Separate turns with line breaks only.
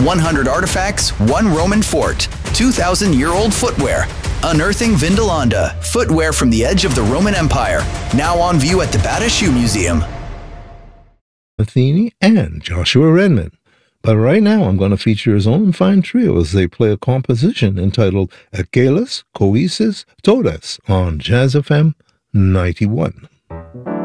100 artifacts, one Roman fort, 2,000-year-old footwear. Unearthing Vindolanda, footwear from the edge of the Roman Empire. Now on view at the Bata Shoe Museum.
Matheny and Joshua Redman. But right now I'm going to feature his own fine trio as they play a composition entitled Aquelas Coices Todas on Jazz FM 91.